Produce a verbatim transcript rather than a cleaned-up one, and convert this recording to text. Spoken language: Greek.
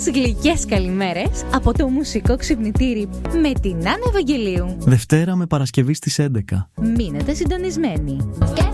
Τρεις γλυκές καλημέρες από το μουσικό ξυπνητήρι με την Άννα Ευαγγελίου. Δευτέρα με Παρασκευή στις έντεκα. Μείνετε συντονισμένοι.